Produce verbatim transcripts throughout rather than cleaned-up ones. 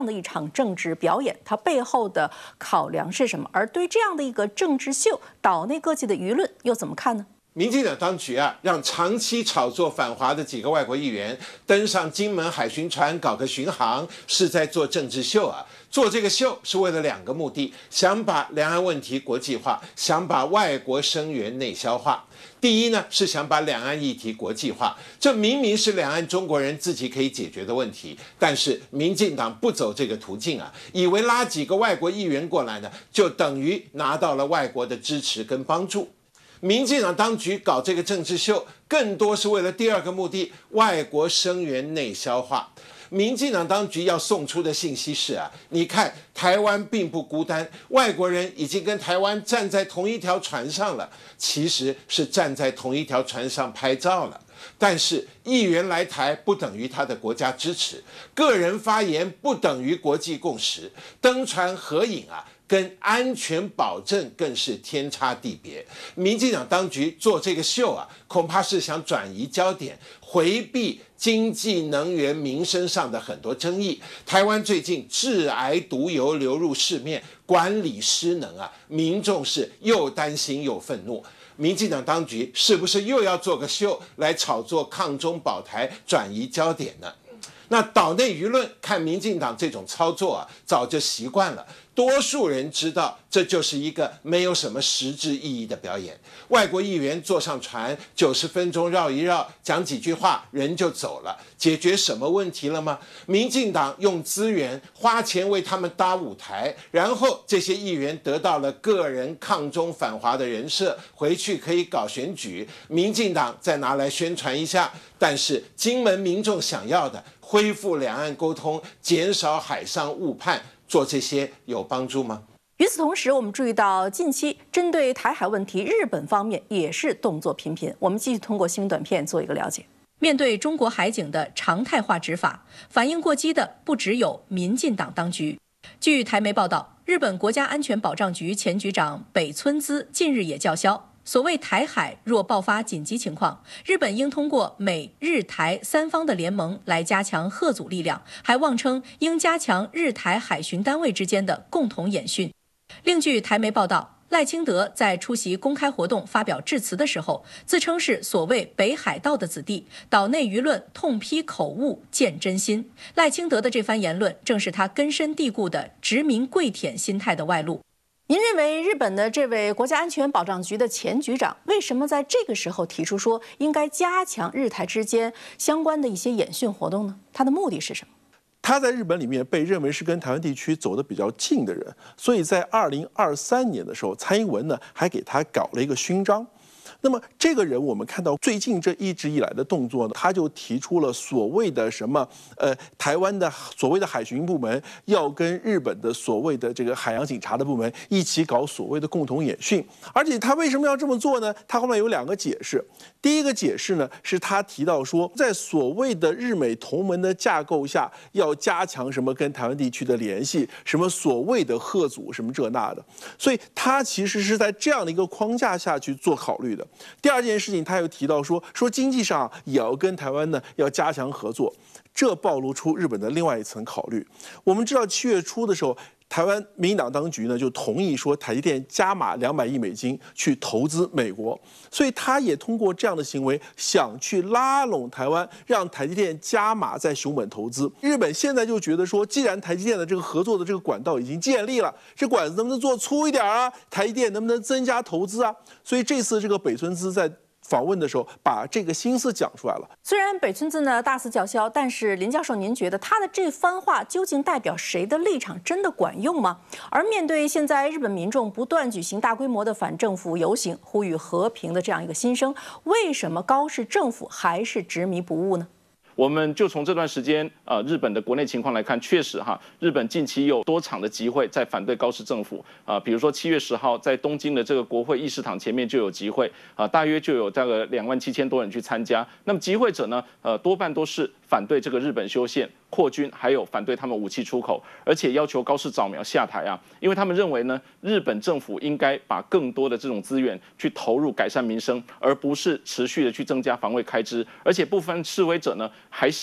的一场政治表演，它背后的考量是什么？而对这样的一个政治秀，岛内各界的舆论又怎么看呢？ 民进党当局啊，让长期炒作反华的几个外国议员登上金门海巡船搞个巡航，是在做政治秀啊。做这个秀是为了两个目的：想把两岸问题国际化，想把外国声援内销化。第一呢，是想把两岸议题国际化，这明明是两岸中国人自己可以解决的问题，但是民进党不走这个途径啊，以为拉几个外国议员过来呢，就等于拿到了外国的支持跟帮助。民进党当局搞这个政治秀，更多是为了第二个目的：外国声援内销化。民进党当局要送出的信息是啊，你看台湾并不孤单，外国人已经跟台湾站在同一条船上了，其实是站在同一条船上拍照了。但是议员来台不等于他的国家支持，个人发言不等于国际共识，登船合影啊，跟安全保证更是天差地别。民进党当局做这个秀啊，恐怕是想转移焦点，回避经济、能源、民生上的很多争议。台湾最近致癌毒油流入市面，管理失能啊，民众是又担心又愤怒。民进党当局是不是又要做个秀来炒作抗中保台，转移焦点呢？那岛内舆论看民进党这种操作啊，早就习惯了。多数人知道，这就是一个没有什么实质意义的表演。外国议员坐上船，九十分钟绕一绕，讲几句话，人就走了，解决什么问题了吗？民进党用资源花钱为他们搭舞台，然后这些议员得到了个人抗中反华的人设，回去可以搞选举，民进党再拿来宣传一下。但是金门民众想要的，恢复两岸沟通，减少海上误判，做这些有帮助吗？ 与此同时，我们注意到近期针对台海问题，日本方面也是动作频频。我们继续通过新闻短片做一个了解。面对中国海警的常态化执法，反应过激的不只有民进党当局。据台媒报道，日本国家安全保障局前局长北村滋近日也叫嚣，所谓台海若爆发紧急情况，日本应通过美日台三方的联盟来加强嚇阻力量，还妄称应加强日台海巡单位之间的共同演训。另据台媒报道，赖清德在出席公开活动发表致辞的时候，自称是所谓北海道的子弟，岛内舆论痛批口误见真心。赖清德的这番言论，正是他根深蒂固的殖民跪舔心态的外露。您认为日本的这位国家安全保障局的前局长，为什么在这个时候提出说应该加强日台之间相关的一些演训活动呢？他的目的是什么？ 他在日本里面被认为是跟台湾地区走得比较近的人，所以在二零二三年的时候，蔡英文呢还给他搞了一个勋章。那么这个人，我们看到最近这一直以来的动作呢，他就提出了所谓的什么呃，台湾的所谓的海巡部门要跟日本的所谓的这个海洋警察的部门一起搞所谓的共同演训。而且他为什么要这么做呢？他后面有两个解释。第一个解释呢，是他提到说，在所谓的日美同盟的架构下，要加强什么跟台湾地区的联系，什么所谓的嚇阻什么这那的。所以他其实是在这样的一个框架下去做考虑的。第二件事情，他又提到说，说经济上也要跟台湾呢要加强合作，这暴露出日本的另外一层考虑。我们知道七月初的时候，台湾民进党当局呢就同意说台积电加码两百亿美金去投资美国，所以他也通过这样的行为想去拉拢台湾，让台积电加码在熊本投资。日本现在就觉得说，既然台积电的这个合作的这个管道已经建立了，这管子能不能做粗一点啊？台积电能不能增加投资啊？所以这次这个北村滋在访问的时候，把这个心思讲出来了。 虽然北村滋呢大肆叫嚣，但是林教授，您觉得他的这番话究竟代表谁的立场？真的管用吗？而面对现在日本民众不断举行大规模的反政府游行，呼吁和平的这样一个心声，为什么高市政府还是执迷不悟呢？ 我们就从这段时间，呃，日本的国内情况来看，确实哈，日本近期有多场的集会在反对高市政府啊、呃，比如说七月十号在东京的这个国会议事堂前面就有集会啊、呃，大约就有这个两万七千多人去参加。那么集会者呢，呃，多半都是反对这个日本修宪、扩军，还有反对他们武器出口，而且要求高市早苗下台啊，因为他们认为呢，日本政府应该把更多的这种资源去投入改善民生，而不是持续的去增加防卫开支，而且部分示威者呢还希望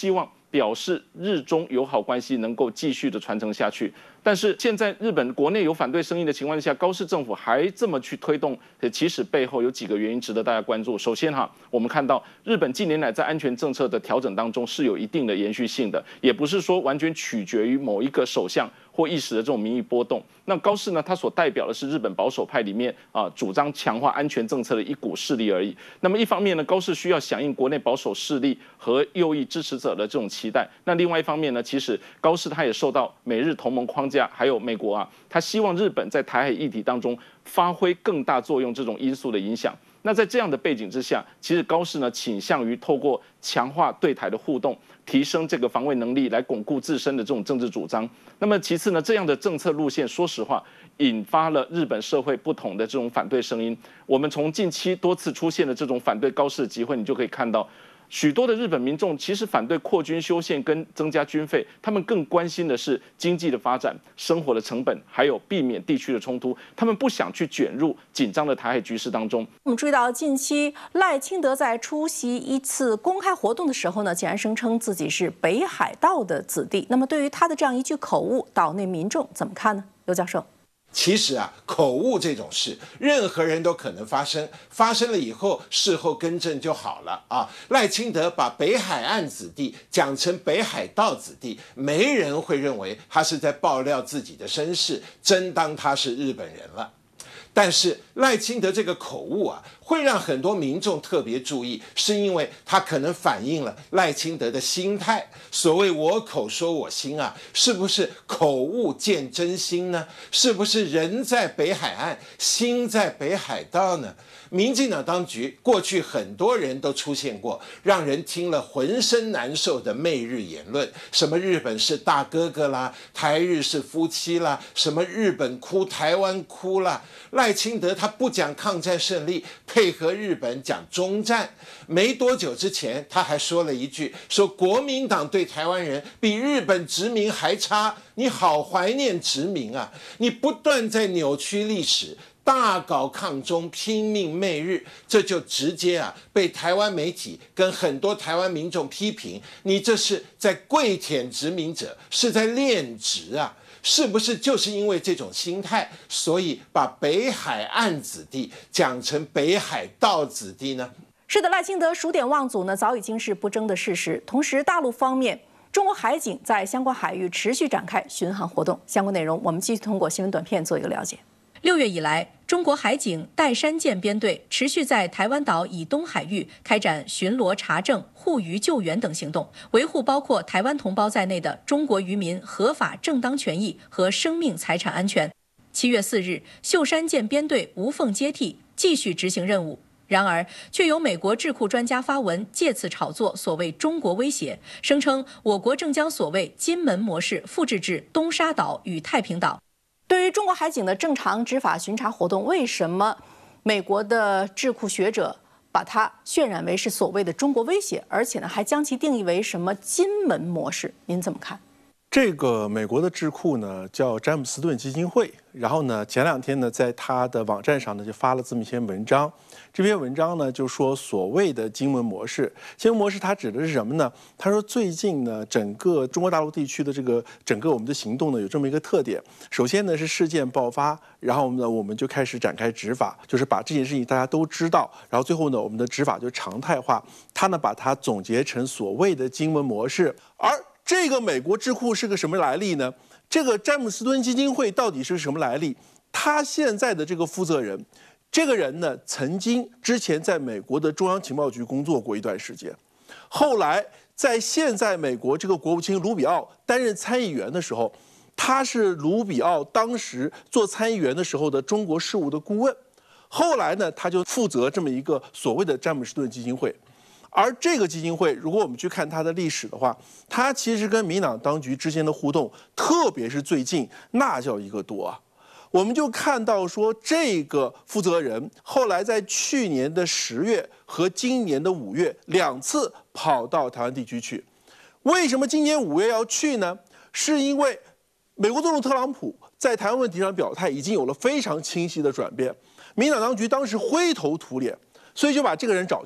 表示日中友好关系能够继续的传承下去。但是现在日本国内有反对声音的情况下，高市政府还这么去推动，其实背后有几个原因值得大家关注。首先哈，我们看到日本近年来在安全政策的调整当中是有一定的延续性的，也不是说完全取决于某一个首相或一时的这种民意波动。那高市呢，他所代表的是日本保守派里面啊主张强化安全政策的一股势力而已。那么一方面呢，高市需要响应国内保守势力和右翼支持者的这种期待。那另外一方面呢，其实高市他也受到美日同盟框架，还有美国啊，他希望日本在台海议题当中发挥更大作用这种因素的影响。那在这样的背景之下，其实高市呢倾向于透过强化对台的互动，提升这个防卫能力，来巩固自身的这种政治主张。那么其次呢，这样的政策路线，说实话，引发了日本社会不同的这种反对声音。我们从近期多次出现的这种反对高市的集会，你就可以看到，许多的日本民众其实反对扩军修宪跟增加军费，他们更关心的是经济的发展、生活的成本，还有避免地区的冲突。他们不想去卷入紧张的台海局势当中。 我们注意到，近期赖清德在出席一次公开活动的时候呢，竟然声称自己是北海道的子弟。那么，对于他的这样一句口误，岛内民众怎么看呢？刘教授。 其实啊，口误这种事，任何人都可能发生，发生了以后，事后更正就好了啊。赖清德把北海岸子弟讲成北海道子弟，没人会认为他是在爆料自己的身世，真当他是日本人了。但是赖清德这个口误啊，会让很多民众特别注意，是因为他可能反映了赖清德的心态。所谓我口说我心啊，是不是口误见真心呢？是不是人在北海岸，心在北海道呢？民进党当局过去很多人都出现过让人听了浑身难受的媚日言论，什么日本是大哥哥啦，台日是夫妻啦，什么日本哭台湾哭啦。赖清德他不讲抗战胜利，配合日本讲中战。没多久之前他还说了一句，说国民党对台湾人比日本殖民还差，你好怀念殖民啊。你不断在扭曲历史，大搞抗中，拼命媚日，这就直接啊被台湾媒体跟很多台湾民众批评，你这是在跪舔殖民者，是在恋殖啊。是不是就是因为这种心态，所以把北海岸子弟讲成北海道子弟呢？ 是的，赖清德数典忘祖呢，早已经是不争的事实。同时，大陆方面，中国海警在相关海域持续展开巡航活动。相关内容，我们继续通过新闻短片做一个了解。六月以来，中国海警岱山舰编队持续在台湾岛以东海域开展巡逻查证、护渔救援等行动，维护包括台湾同胞在内的中国渔民合法正当权益和生命财产安全。七月四日，秀山舰编队无缝接替，继续执行任务。然而，却有美国智库专家发文，借此炒作所谓中国威胁，声称我国正将所谓金门模式复制至东沙岛与太平岛。对于中国海警的正常执法巡查活动，为什么美国的智库学者把它渲染为是所谓的中国威胁，而且呢还将其定义为什么金门模式？您怎么看？ 这个美国的智库呢叫詹姆斯顿基金会，然后呢前两天呢在他的网站上呢就发了这么一篇文章。这篇文章呢就说所谓的金门模式，金门模式它指的是什么呢？他说最近呢整个中国大陆地区的这个整个我们的行动呢有这么一个特点，首先呢是事件爆发，然后呢我们就开始展开执法，就是把这件事情大家都知道，然后最后呢我们的执法就常态化。他呢把它总结成所谓的金门模式。而这个美国智库是个什么来历呢？这个詹姆斯顿基金会到底是什么来历？他现在的这个负责人，这个人呢，曾经之前在美国的中央情报局工作过一段时间，后来在现在美国这个国务卿卢比奥担任参议员的时候，他是卢比奥当时做参议员的时候的中国事务的顾问，后来呢，他就负责这么一个所谓的詹姆斯顿基金会。而这个基金会，如果我们去看它的历史的话，它其实跟民党当局之间的互动，特别是最近，那叫一个多啊！我们就看到说，这个负责人后来在去年的十月和今年的五月两次跑到台湾地区去。为什么今年五月要去呢？是因为美国总统特朗普在台湾问题上表态已经有了非常清晰的转变，民党当局当时灰头土脸，所以就把这个人找去了。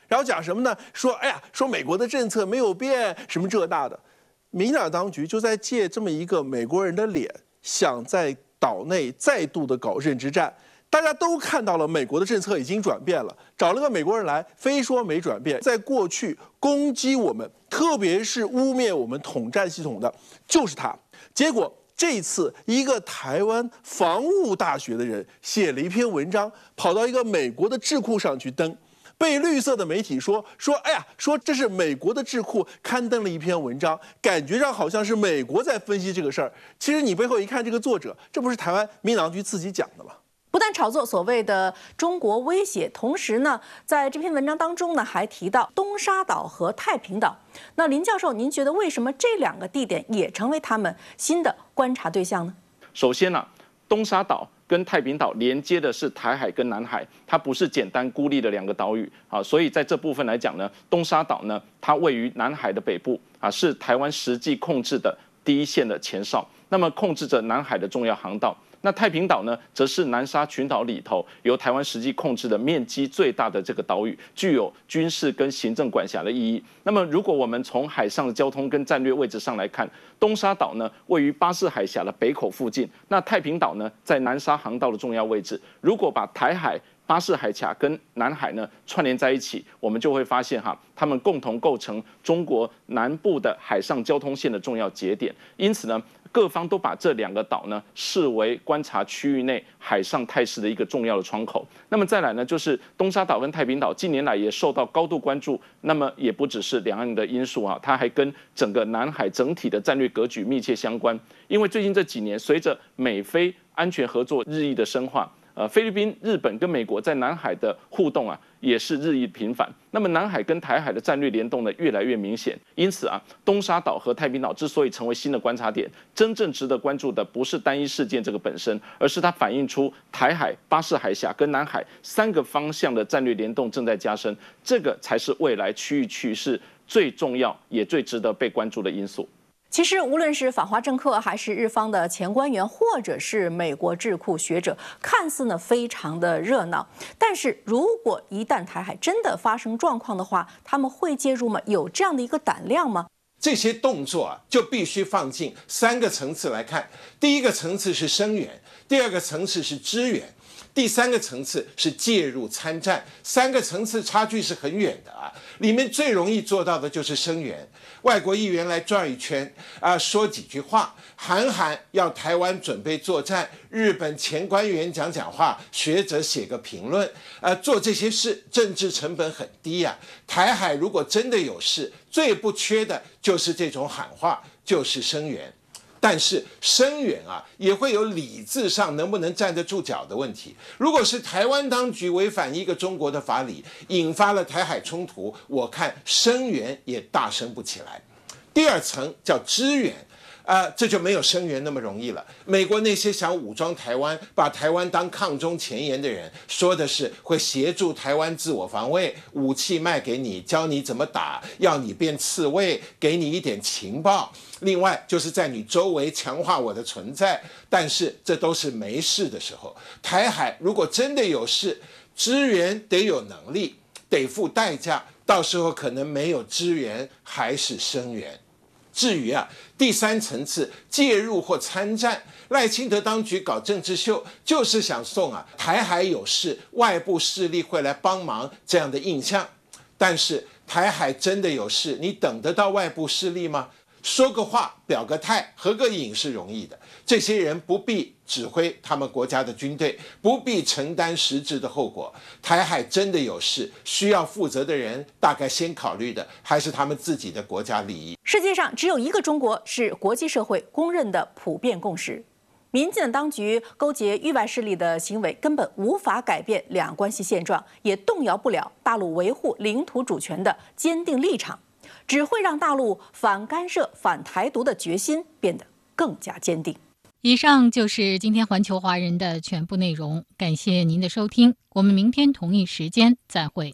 然后讲什么呢？说哎呀，说美国的政策没有变，什么这那的。民进党当局就在借这么一个美国人的脸，想在岛内再度的搞认知战。大家都看到了，美国的政策已经转变了，找了个美国人来，非说没转变。在过去攻击我们，特别是污蔑我们统战系统的，就是他。结果这一次，一个台湾防务大学的人写了一篇文章，跑到一个美国的智库上去登。被绿色的媒体说说，哎呀，说这是美国的智库刊登了一篇文章，感觉上好像是美国在分析这个事儿。其实你背后一看，这个作者，这不是台湾民进党局自己讲的吗？ 不但炒作所谓的中国威胁，同时呢，在这篇文章当中呢，还提到东沙岛和太平岛。那林教授，您觉得为什么这两个地点也成为他们新的观察对象呢？ 首先呢、啊，东沙岛跟太平岛连接的是台海跟南海，它不是简单孤立的两个岛屿啊，所以在这部分来讲呢，东沙岛呢，它位于南海的北部啊，是台湾实际控制的第一线的前哨，那么控制着南海的重要航道。那太平岛呢，则是南沙群岛里头由台湾实际控制的面积最大的这个岛屿，具有军事跟行政管辖的意义。那么，如果我们从海上的交通跟战略位置上来看，东沙岛呢位于巴士海峡的北口附近，那太平岛呢在南沙航道的重要位置。如果把台海、巴士海峡跟南海呢串联在一起，我们就会发现哈，它们共同构成中国南部的海上交通线的重要节点。因此呢，各方都把这两个岛呢视为观察区域内海上态势的一个重要的窗口。那么再来呢，就是东沙岛跟太平岛近年来也受到高度关注。那么也不只是两岸的因素啊，它还跟整个南海整体的战略格局密切相关。因为最近这几年，随着美菲安全合作日益的深化，呃，菲律宾、日本跟美国在南海的互动啊，也是日益频繁。那么南海跟台海的战略联动呢，越来越明显。因此啊，东沙岛和太平岛之所以成为新的观察点，真正值得关注的不是单一事件这个本身，而是它反映出台海、巴士海峡跟南海三个方向的战略联动正在加深，这个才是未来区域趋势最重要也最值得被关注的因素。 其实，无论是访华政客，还是日方的前官员，或者是美国智库学者，看似呢非常的热闹。但是如果一旦台海真的发生状况的话，他们会介入吗？有这样的一个胆量吗？ 这些动作啊，就必须放进三个层次来看。第一个层次是声援，第二个层次是支援，第三个层次是介入参战。三个层次差距是很远的啊。里面最容易做到的就是声援，外国议员来转一圈啊，说几句话，喊喊要台湾准备作战，日本前官员讲讲话，学者写个评论，呃，做这些事，政治成本很低呀、啊。台海如果真的有事，最不缺的就是这种喊话，就是声援。但是声援啊，也会有理智上能不能站得住脚的问题。如果是台湾当局违反一个中国的法理，引发了台海冲突，我看声援也大声不起来。第二层叫支援。啊、呃，这就没有声援那么容易了。美国那些想武装台湾、把台湾当抗中前沿的人，说的是会协助台湾自我防卫，武器卖给你，教你怎么打，要你变刺猬，给你一点情报。另外就是在你周围强化我的存在。但是这都是没事的时候。台海如果真的有事，支援得有能力，得付代价，到时候可能没有支援，还是声援。至于啊，第三层次介入或参战，赖清德当局搞政治秀，就是想送啊台海有事，外部势力会来帮忙这样的印象。但是台海真的有事，你等得到外部势力吗？说个话，表个态，合个影是容易的。这些人不必指挥他们国家的军队，不必承担实质的后果。台海真的有事，需要负责的人，大概先考虑的还是他们自己的国家利益。 世界上只有一个中国，是国际社会公认的普遍共识。民进党当局勾结域外势力的行为，根本无法改变两岸关系现状，也动摇不了大陆维护领土主权的坚定立场。只会让大陆反干涉、反台独的决心变得更加坚定。 以上就是今天环球华人的全部内容，感谢您的收听，我们明天同一时间再会。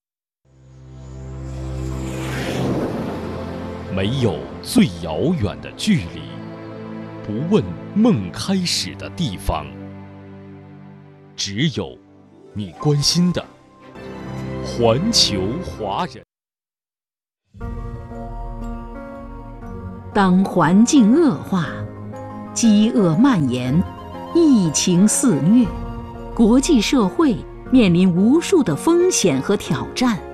没有最遥远的距离，不问梦开始的地方，只有你关心的环球华人。 当环境恶化，饥饿蔓延，疫情肆虐，国际社会面临无数的风险和挑战。